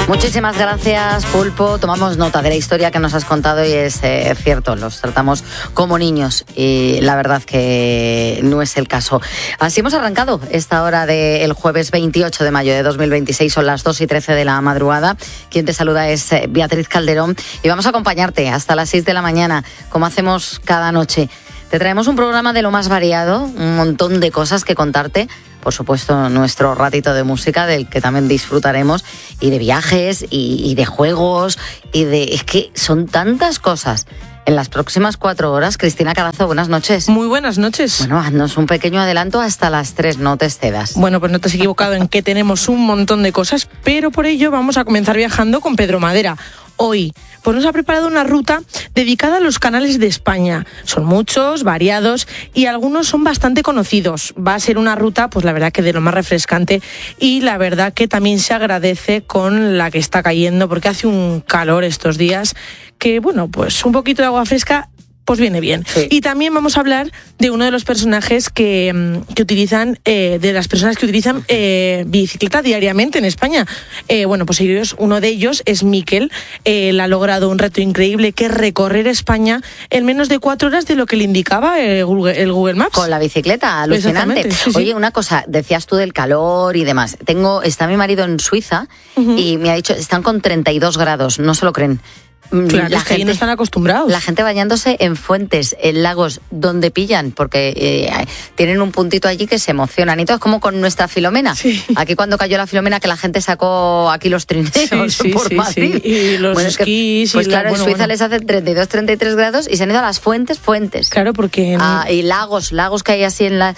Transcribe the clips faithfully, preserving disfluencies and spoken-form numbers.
Muchísimas gracias, Pulpo. Tomamos nota de la historia que nos has contado y es eh, cierto, los tratamos como niños y la verdad que no es el caso. Así hemos arrancado esta hora del jueves veintiocho de mayo de dos mil veintiséis, son las dos y trece de la madrugada. Quien te saluda es Beatriz Calderón y vamos a acompañarte hasta las seis de la mañana, como hacemos cada noche. Te traemos un programa de lo más variado, un montón de cosas que contarte. Por supuesto, nuestro ratito de música, del que también disfrutaremos, y de viajes, y, y de juegos, y de... Es que son tantas cosas. En las próximas cuatro horas, Cristina Carazo, buenas noches. Muy buenas noches. Bueno, haznos un pequeño adelanto hasta las tres, no te excedas. Bueno, pues no te has equivocado en que tenemos un montón de cosas, pero por ello vamos a comenzar viajando con Pedro Madera. Hoy, pues nos ha preparado una ruta dedicada a los canales de España. Son muchos, variados y algunos son bastante conocidos. Va a ser una ruta, pues la verdad que de lo más refrescante y la verdad que también se agradece con la que está cayendo porque hace un calor estos días que, bueno, pues un poquito de agua fresca pues viene bien. Sí. Y también vamos a hablar de uno de los personajes que, que utilizan, eh, de las personas que utilizan eh, bicicleta diariamente en España. Eh, bueno, pues ellos, uno de ellos es Miquel. Eh, él ha logrado un reto increíble que es recorrer España en menos de cuatro horas de lo que le indicaba el Google, el Google Maps. Con la bicicleta, alucinante. Sí, Oye, sí. Una cosa, decías tú del calor y demás. Tengo, está mi marido en Suiza uh-huh. y me ha dicho, están con treinta y dos grados, no se lo creen. Claro, la es que gente, ahí no están acostumbrados. La gente bañándose en fuentes, en lagos, donde pillan, porque eh, tienen un puntito allí que se emocionan. Y todo es como con nuestra Filomena. Sí. Aquí cuando cayó la Filomena, que la gente sacó aquí los trineos sí, sí, por sí, Madrid. Sí. Y los bueno, esquís. Es que, pues y claro, la, bueno, en Suiza bueno. les hacen treinta y dos, treinta y tres grados y se han ido a las fuentes, fuentes. Claro, porque... Ah, y lagos, lagos que hay así en la...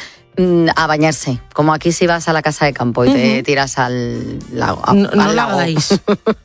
a bañarse, como aquí si vas a la casa de campo y uh-huh. te tiras al lago. A, no al no lago. la hagáis,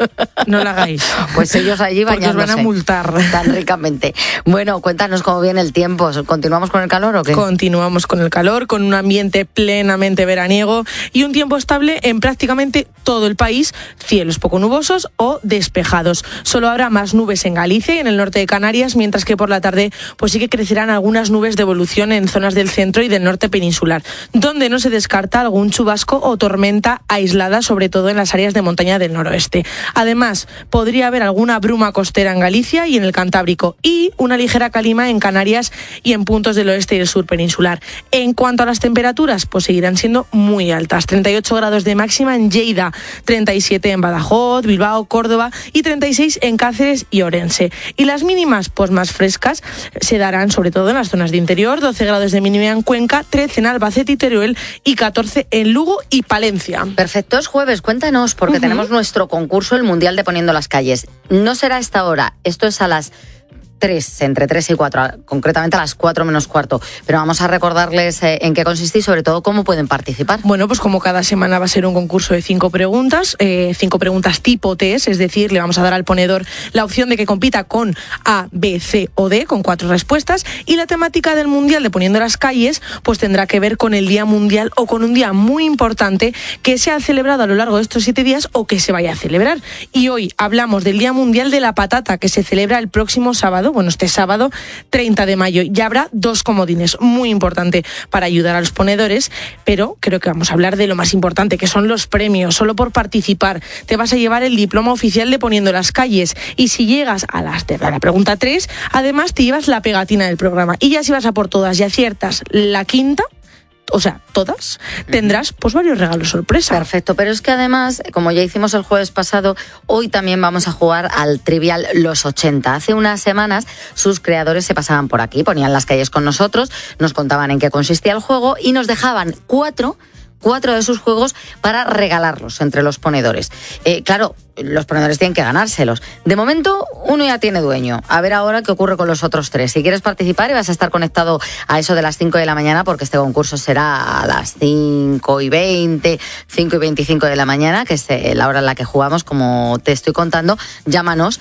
no la hagáis. Pues ellos allí bañándose. Porque os van a multar. Tan ricamente. Bueno, cuéntanos cómo viene el tiempo. ¿Continuamos con el calor o qué? Continuamos con el calor, con un ambiente plenamente veraniego y un tiempo estable en prácticamente todo el país, cielos poco nubosos o despejados. Solo habrá más nubes en Galicia y en el norte de Canarias, mientras que por la tarde pues sí que crecerán algunas nubes de evolución en zonas del centro y del norte peninsular, donde no se descarta algún chubasco o tormenta aislada, sobre todo en las áreas de montaña del noroeste. Además, podría haber alguna bruma costera en Galicia y en el Cantábrico y una ligera calima en Canarias y en puntos del oeste y el sur peninsular. En cuanto a las temperaturas, pues seguirán siendo muy altas. treinta y ocho grados de máxima en Lleida, treinta y siete en Badajoz, Bilbao, Córdoba y treinta y seis en Cáceres y Orense. Y las mínimas, pues más frescas, se darán sobre todo en las zonas de interior, doce grados de mínima en Cuenca, trece en Albacete y Teruel y catorce en Lugo y Palencia. Perfecto, es jueves, cuéntanos, porque uh-huh. tenemos nuestro concurso, el Mundial de Poniendo las Calles. No será a esta hora, esto es a las tres, entre tres y cuatro, concretamente a las cuatro menos cuarto. Pero vamos a recordarles eh, en qué consiste y sobre todo cómo pueden participar. Bueno, pues como cada semana va a ser un concurso de cinco preguntas, eh, cinco preguntas tipo test, es decir, le vamos a dar al ponedor la opción de que compita con A, B, C o D, con cuatro respuestas, y la temática del Mundial de Poniendo las Calles, pues tendrá que ver con el Día Mundial o con un día muy importante que se ha celebrado a lo largo de estos siete días o que se vaya a celebrar. Y hoy hablamos del Día Mundial de la Patata, que se celebra el próximo sábado, bueno, este sábado treinta de mayo. Ya habrá dos comodines, muy importante para ayudar a los ponedores, pero creo que vamos a hablar de lo más importante, que son los premios. Solo por participar te vas a llevar el diploma oficial de Poniendo las Calles, y si llegas a, las, a la pregunta tres, además te llevas la pegatina del programa. Y ya si vas a por todas y aciertas la quinta, o sea, todas, tendrás pues varios regalos sorpresa. Perfecto, pero es que además, como ya hicimos el jueves pasado, hoy también vamos a jugar al Trivial Los ochenta. Hace unas semanas sus creadores se pasaban por aquí, ponían las calles con nosotros, nos contaban en qué consistía el juego y nos dejaban cuatro cuatro de sus juegos para regalarlos entre los ponedores. Eh, claro, los ponedores tienen que ganárselos. De momento, uno ya tiene dueño. A ver ahora qué ocurre con los otros tres. Si quieres participar y vas a estar conectado a eso de las cinco de la mañana, porque este concurso será a las cinco y veinte, cinco y veinticinco de la mañana, que es la hora en la que jugamos, como te estoy contando, llámanos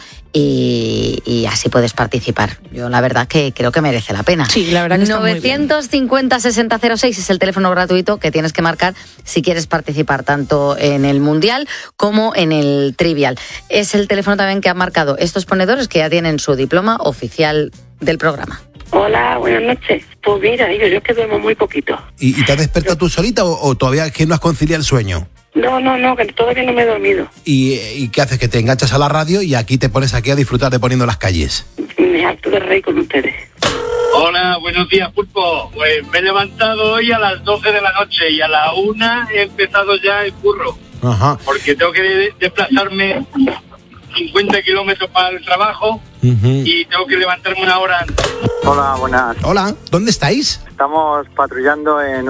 y, y así puedes participar. Yo la verdad que creo que merece la pena. Sí, la verdad que está muy bien. novecientos cincuenta sesenta cero seis es el teléfono gratuito que tienes que marcar si quieres participar tanto en el Mundial como en el Trivial. Es el teléfono también que han marcado estos ponedores que ya tienen su diploma oficial del programa. Hola, buenas noches. Pues mira, yo, yo es que duermo muy poquito. ¿Y, y te has despertado tú solita o, o todavía es que no has conciliado el sueño? No, no, no, que todavía no me he dormido. ¿Y, ¿Y qué haces? Que te enganchas a la radio y aquí te pones aquí a disfrutar de Poniendo las Calles. Me harto de reír con ustedes. Hola, buenos días, Pulpo. Pues me he levantado hoy a las doce de la noche y a la una he empezado ya el curro. Ajá. Porque tengo que de- desplazarme cincuenta kilómetros para el trabajo Uh-huh. y tengo que levantarme una hora antes. Hola, buenas. Hola, ¿dónde estáis? Estamos patrullando en